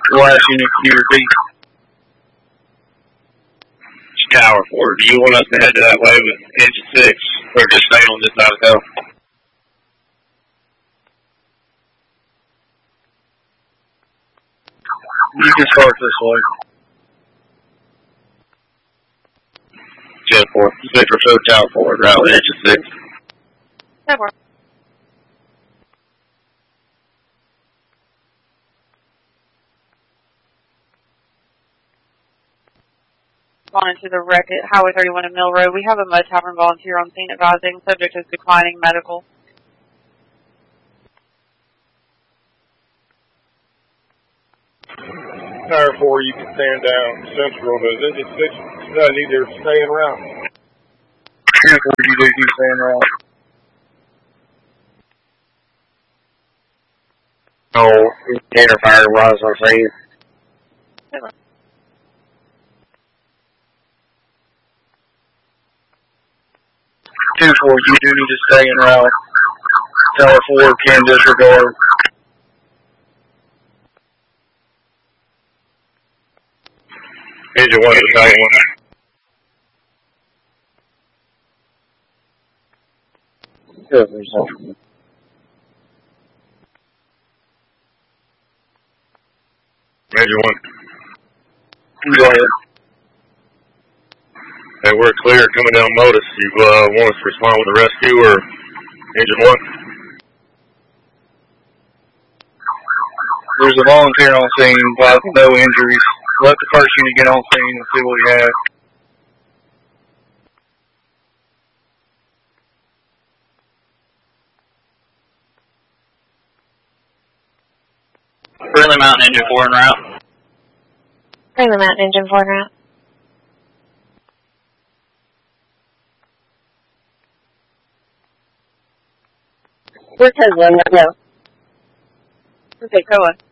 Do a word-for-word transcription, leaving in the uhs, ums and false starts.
last unit, can you repeat? It's Tower four. Do you want us to head to that way with engine six, or just stay on this side of town? You can start this way. Jet four. Six or so Tower four, route engine six. Tower. Gone into the wreck at Highway thirty-one and Mill Road. We have a Mud Tavern volunteer on scene advising. Subject is declining medical. Tower four, you can stand down. Central, does engine six uh, need to stay en route? Ten four, you do keep staying around. Oh, indicator fire was on scene. Ten four, you do need to stay en route. Tower four can disregard. Engine one is nine one. Good, there's no. Engine one. Go ahead. Hey, we're clear coming down Modus. You uh, want us to respond with a rescue or engine one? There's a volunteer on scene, but no injuries. Let the first unit get on scene and see what we have. Friendly Mountain engine four en route. Friendly Mountain engine four en route. We're Tesla right now. Okay, go on.